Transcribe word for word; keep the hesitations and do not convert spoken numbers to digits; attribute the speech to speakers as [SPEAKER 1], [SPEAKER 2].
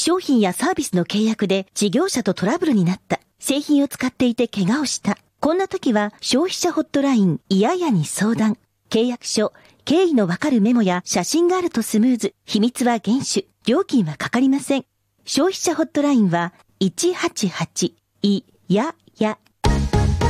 [SPEAKER 1] 商品やサービスの契約で事業者とトラブルになった。製品を使っていて怪我をした。こんな時は消費者ホットラインいややに相談。契約書、経緯のわかるメモや写真があるとスムーズ。秘密は厳守。料金はかかりません。消費者ホットラインはいちはちはちいや